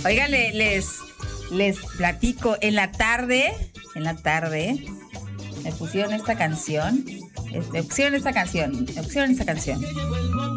Oigan, les platico, en la tarde, me pusieron esta canción.